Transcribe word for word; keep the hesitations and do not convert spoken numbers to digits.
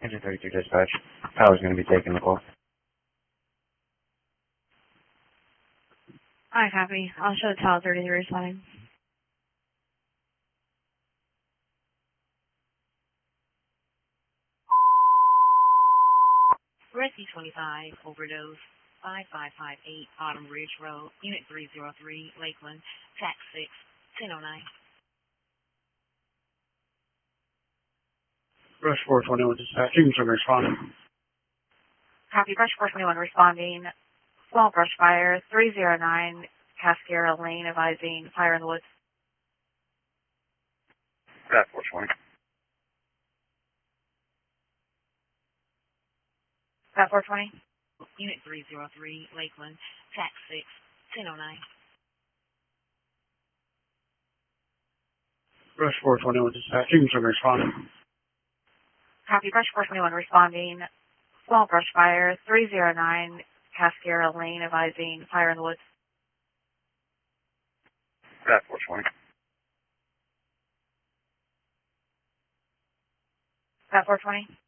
Engine thirty-two dispatch. Power's going to be taking the call. Alright, copy. I'll show the Tower thirty-three responding. Rescue twenty-five, overdose, five five five eight Autumn Ridge Road, Unit three oh three, Lakeland, Tax six, ten oh nine. Rush four twenty-one dispatching, so responding. Copy. Brush four twenty-one responding. Small brush fire, three oh nine Cascara Lane, advising fire in the woods. Got four twenty. Got four twenty. Unit three oh three, Lakeland, Tax six, ten oh nine. Rush four twenty-one dispatching, so responding. Copy. Brush four twenty-one responding. Small brush fire, three oh nine Cascara Lane, advising fire in the woods. Got four twenty. Got four twenty.